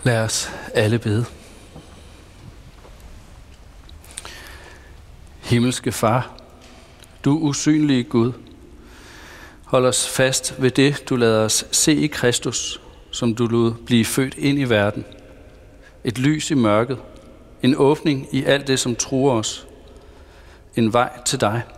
Lad os alle bede. Himmelske Far, du usynlige Gud, hold os fast ved det, du lader os se i Kristus, som du lod blive født ind i verden. Et lys i mørket, en åbning i alt det, som truer os, en vej til dig.